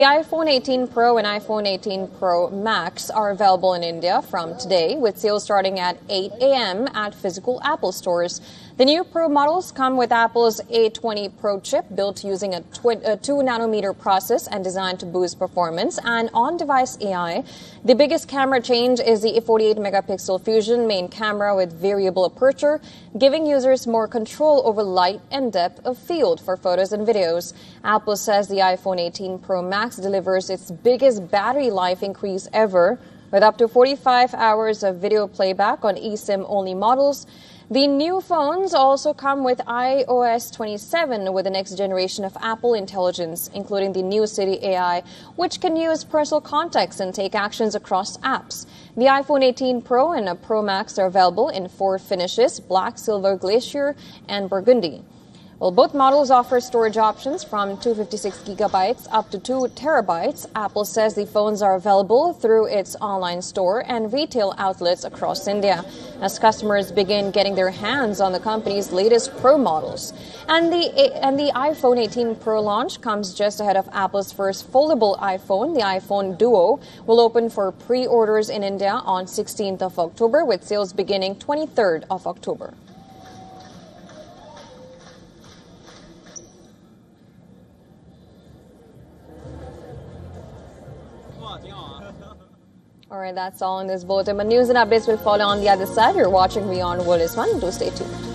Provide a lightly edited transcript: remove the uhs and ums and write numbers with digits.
The iPhone 18 Pro and iPhone 18 Pro Max are available in India from today, with sales starting at 8 a.m. at physical Apple stores. The new Pro models come with Apple's A20 Pro chip, built using a 2-nanometer process and designed to boost performance and on-device AI. The biggest camera change is the 48-megapixel Fusion main camera with variable aperture, giving users more control over light and depth of field for photos and videos. Apple says the iPhone 18 Pro Max delivers its biggest battery life increase ever, with up to 45 hours of video playback on eSIM-only models. The new phones also come with iOS 27 with the next generation of Apple Intelligence, including the new Siri AI, which can use personal context and take actions across apps. The iPhone 18 Pro and Pro Max are available in 4 finishes: black, silver, glacier, and burgundy. Well, both models offer storage options from 256 gigabytes up to 2 terabytes. Apple says the phones are available through its online store and retail outlets across India as customers begin getting their hands on the company's latest Pro models. And the iPhone 18 Pro launch comes just ahead of Apple's first foldable iPhone. The iPhone Duo will open for pre-orders in India on 16th of October, with sales beginning 23rd of October. All right, that's all in this bulletin. But news and updates will follow on the other side. You're watching Beyond World is One. Do stay tuned.